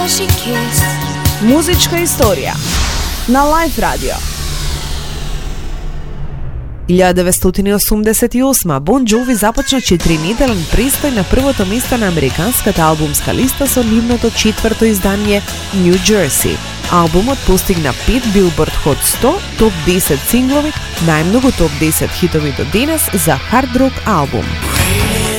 Muzička istorija na Life Radio. 1988. Bon Jovi започна четириниделен пристој на првото место на американската албумска листа со нивното четврто издание New Jersey. Албумот постигна 5 Billboard Hot 100, топ 10 синглови, најмногу топ 10 хитови до денес за хард рок албум.